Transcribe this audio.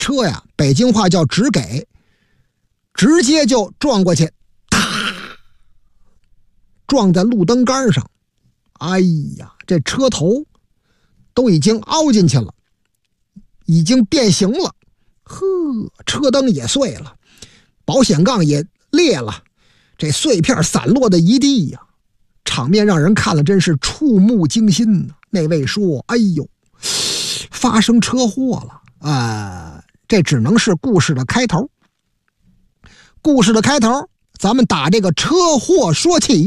车呀，北京话叫直给，直接就撞过去，撞在路灯杆上。哎呀，这车头都已经凹进去了，已经变形了。呵，车灯也碎了，保险杠也裂了，这碎片散落的一地呀，场面让人看了真是触目惊心呢。那位说：“哎呦，发生车祸了。”这只能是故事的开头。故事的开头，咱们打这个车祸说起。